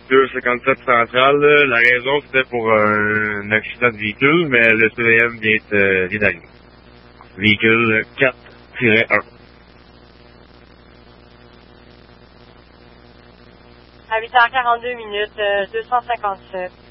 257 centrale, là. La raison, c'était pour un accident de véhicule, mais le CDM vient d'arriver. Véhicule 4-1. À 8h42 minutes, 257.